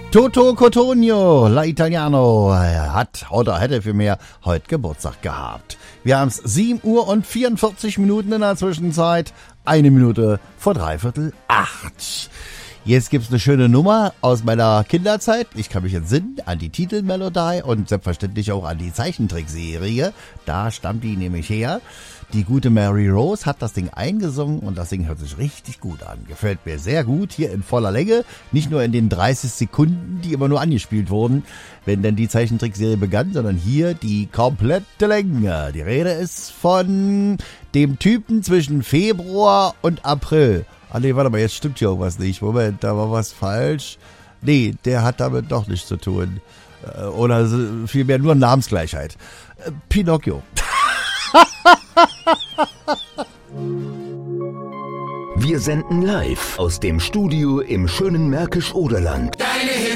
Toto Cotugno, La Italiano, hat oder hätte vielmehr heute Geburtstag gehabt. Wir haben es 7 Uhr und 44 Minuten in der Zwischenzeit, 1 Minute vor 7:45. Jetzt gibt's eine schöne Nummer aus meiner Kinderzeit. Ich kann mich entsinnen an die Titelmelodie und selbstverständlich auch an die Zeichentrickserie. Da stammt die nämlich her. Die gute Mary Rose hat das Ding eingesungen und das Ding hört sich richtig gut an. Gefällt mir sehr gut, hier in voller Länge. Nicht nur in den 30 Sekunden, die immer nur angespielt wurden, wenn denn die Zeichentrickserie begann, sondern hier die komplette Länge. Die Rede ist von dem Typen zwischen Februar und April. Ah nee, warte mal, jetzt stimmt hier irgendwas nicht. Moment, da war was falsch. Nee, der hat damit doch nichts zu tun. Oder vielmehr nur Namensgleichheit. Pinocchio. Wir senden live aus dem Studio im schönen Märkisch-Oderland. Deine Hits